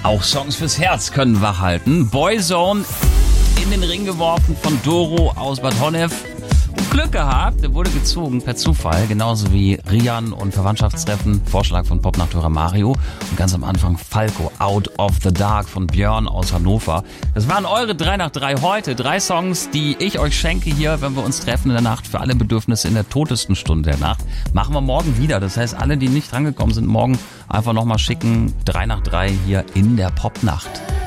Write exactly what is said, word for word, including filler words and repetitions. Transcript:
Auch Songs fürs Herz können wachhalten. Boyzone in den Ring geworfen von Doro aus Bad Honnef. Glück gehabt, der wurde gezogen per Zufall, genauso wie Rian und Verwandtschaftstreffen, Vorschlag von Popnachthörer Mario und ganz am Anfang Falco, Out of the Dark von Björn aus Hannover. Das waren eure drei nach drei heute, drei Songs, die ich euch schenke hier, wenn wir uns treffen in der Nacht für alle Bedürfnisse in der totesten Stunde der Nacht. Machen wir morgen wieder, das heißt alle, die nicht drangekommen sind, morgen einfach nochmal schicken, drei nach drei hier in der Popnacht.